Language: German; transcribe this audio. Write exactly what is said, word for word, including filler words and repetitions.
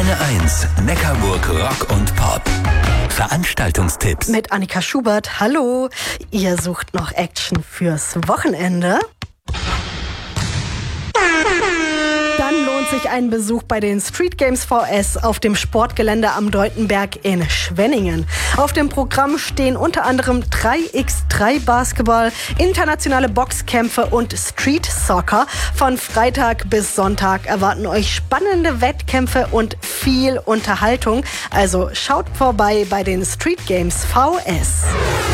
Antenne eins, Neckarburg Rock und Pop. Veranstaltungstipps. Mit Annika Schubert. Hallo. Ihr sucht noch Action fürs Wochenende? Dann lohnt sich ein Besuch bei den Street Games V S auf dem Sportgelände am Deutenberg in Schwenningen. Auf dem Programm stehen unter anderem drei gegen drei Basketball, internationale Boxkämpfe und Street Soccer. Von Freitag bis Sonntag erwarten euch spannende Wettkämpfe und viel Unterhaltung. Also schaut vorbei bei den Street Games V S.